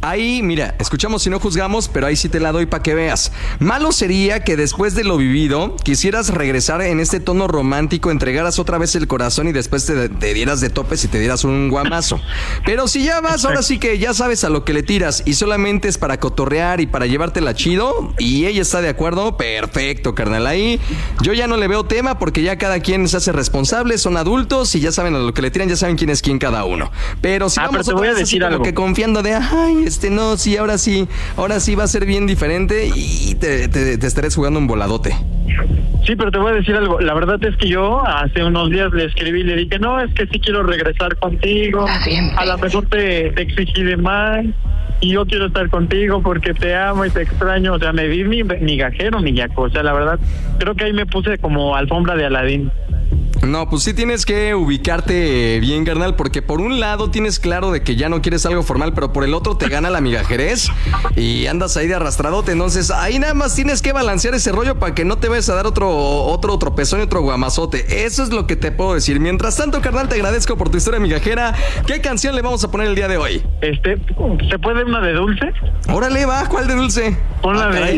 Ahí, mira, escuchamos y no juzgamos, pero ahí sí te la doy para que veas. Malo sería que después de lo vivido quisieras regresar en este tono romántico, entregaras otra vez el corazón y después te dieras de topes y te dieras un guamazo. Pero si ya vas, ahora sí que ya sabes a lo que le tiras y solamente es para cotorrear y para llevártela chido y ella está de acuerdo, perfecto, carnal. Ahí yo ya no le veo tema porque ya cada quien se hace responsable, son adultos y ya saben a lo que le tiran, ya saben quién es quién cada uno. Pero si vamos pero te voy a decir algo. que confiando de, ay, no, sí, ahora sí va a ser bien diferente y te estarás jugando un voladote. Sí, pero te voy a decir algo. La verdad es que yo hace unos días le escribí y le dije, no, es que sí quiero regresar contigo. A lo mejor te exigí de más y yo quiero estar contigo porque te amo y te extraño. O sea, me vi migajero, millaco. O sea, la verdad, creo que ahí me puse como alfombra de Aladín. No, pues sí tienes que ubicarte bien, carnal, porque por un lado tienes claro de que ya no quieres algo formal, pero por el otro te gana la migajerez y andas ahí de arrastradote. Entonces, ahí nada más tienes que balancear ese rollo para que no te vayas a dar otro tropezón y otro guamazote. Eso es lo que te puedo decir. Mientras tanto, carnal, te agradezco por tu historia migajera. ¿Qué canción le vamos a poner el día de hoy? ¿Se puede una de Dulce? Órale, va, ¿cuál de Dulce? Pon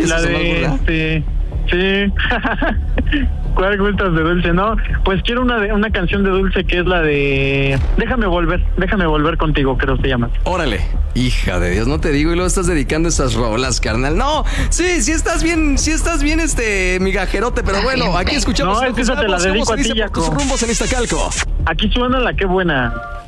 sí. ¿Cuál gustas de Dulce? No, pues quiero una canción de Dulce que es la de Déjame volver contigo, creo que se llama. Órale, hija de Dios, no te digo y luego estás dedicando esas rolas, carnal. No, sí estás bien, migajerote, pero bueno, aquí escuchamos. No, es que esa te la dedico a ti, Jaco. Tus rumbos en Iztacalco. Aquí suena la Qué Buena.